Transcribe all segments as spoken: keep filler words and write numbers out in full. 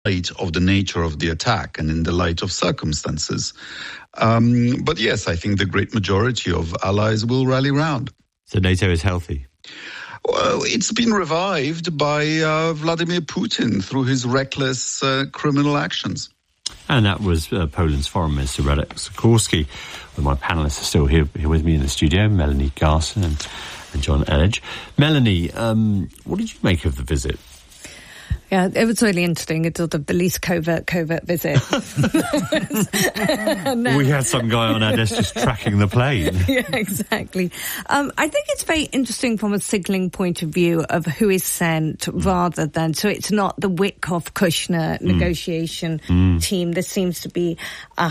light of the nature of the attack and in the light of circumstances. Um, but yes, I think the great majority of allies will rally round. So NATO is healthy? Well, it's been revived by uh, Vladimir Putin through his reckless uh, criminal actions. And that was uh, Poland's Foreign Minister, Radek Sikorski. Well, my panellists are still here, here with me in the studio, Melanie Garson and, and John Elledge. Melanie, um, what did you make of the visit? Yeah, it was really interesting. It's sort of the least covert, covert visit. no. We had some guy on our desk just tracking the plane. Yeah, exactly. Um, I think it's very interesting from a signalling point of view of who is sent mm. rather than, so it's not the Witkoff-Kushner mm. negotiation mm. team. This seems to be a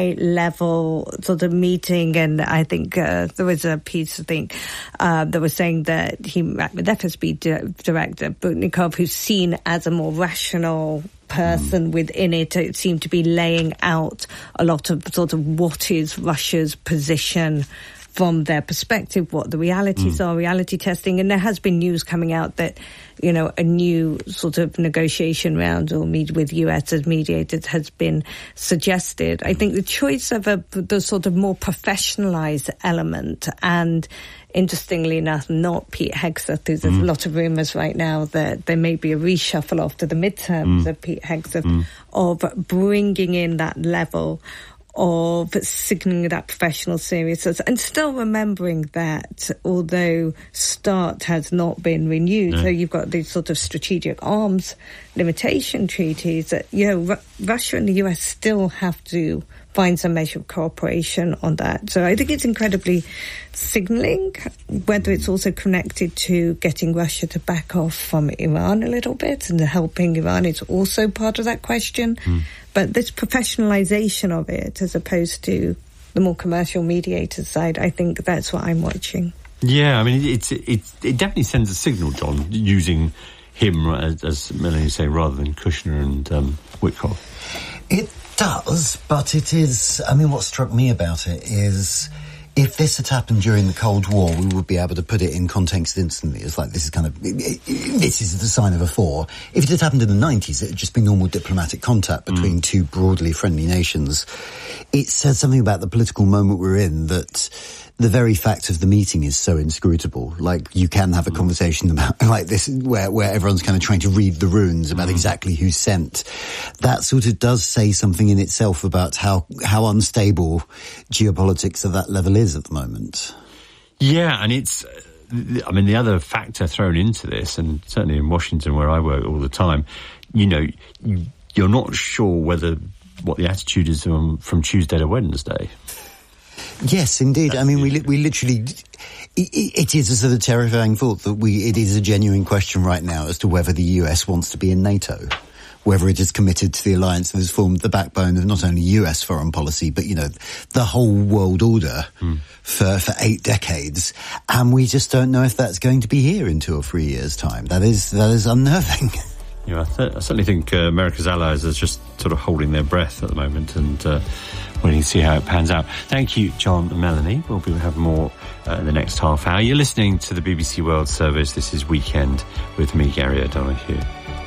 high-level sort of meeting, and I think uh, there was a piece, I think, uh, that was saying that he met with F S B Director Butnikov, who's seen as a more rational person mm. within it. It seemed to be laying out a lot of sort of what is Russia's position from their perspective, what the realities mm. are, reality testing. And there has been news coming out that, you know, a new sort of negotiation round or meet with U S as mediators has been suggested. I think the choice of a, the sort of more professionalized element, and interestingly enough, not Pete Hegseth. There's mm. a lot of rumours right now that there may be a reshuffle after the midterms mm. of Pete Hegseth mm. of bringing in that level of signalling that professional seriousness, and still remembering that although START has not been renewed, no. so you've got these sort of strategic arms limitation treaties that, you know, R- Russia and the U S still have to find some measure of cooperation on that. So I think it's incredibly signalling, whether it's also connected to getting Russia to back off from Iran a little bit and helping Iran is also part of that question. Mm. But this professionalization of it, as opposed to the more commercial mediator side, I think that's what I'm watching. Yeah, I mean, it's, it's, it definitely sends a signal, John, using him, as, as Melanie say, rather than Kushner and um, Witkoff. It does, but it is, I mean, what struck me about it is, if this had happened during the Cold War, we would be able to put it in context instantly. It's like, this is kind of, it, it, this is the sign of a thaw. If it had happened in the nineties, it would just be normal diplomatic contact between mm. two broadly friendly nations. It says something about the political moment we're in, that the very fact of the meeting is so inscrutable. Like, you can have a conversation about, like this, where, where everyone's kind of trying to read the runes about mm. exactly who's sent. That sort of does say something in itself about how, how unstable geopolitics at that level is at the moment. Yeah, and it's, I mean, the other factor thrown into this, and certainly in Washington where I work all the time, you know, you, you're not sure whether, what the attitude is from, from Tuesday to Wednesday. Yes, indeed. That's I mean, we we literally, it, it is a sort of terrifying thought that we, it is a genuine question right now as to whether the U S wants to be in NATO, whether it is committed to the alliance that has formed the backbone of not only U S foreign policy, but, you know, the whole world order mm. for, for eight decades. And we just don't know if that's going to be here in two or three years' time. That is, that is unnerving. Yeah, I, th- I certainly think uh, America's allies are just sort of holding their breath at the moment, and uh, waiting to see how it pans out. Thank you, John and Melanie. We'll be have more uh, in the next half hour. You're listening to the B B C World Service. This is Weekend with me, Gary O'Donoghue.